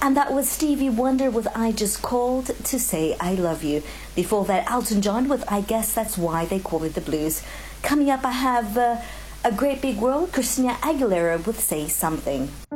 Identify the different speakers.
Speaker 1: And that was Stevie Wonder with I Just Called to Say I Love You. Before that, Elton John with I Guess That's Why They Call It the Blues. Coming up, I have A Great Big World, Christina Aguilera with Say Something.